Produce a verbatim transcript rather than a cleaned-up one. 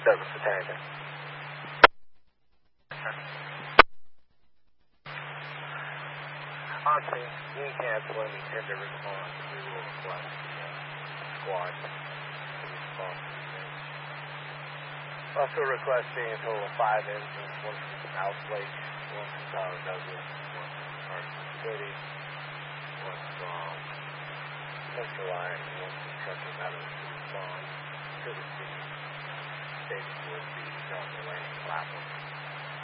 Douglas to Tarrington. On scene, you can cancel any tender response. We will request the uh, squad to respond to the image. Also requesting a total of five engines, one from South Lake, one from Tyler Douglas, one from Carson City, one from Central Line, and one from Truckee Meadows to respond to the city. Stating would be on the landing platform.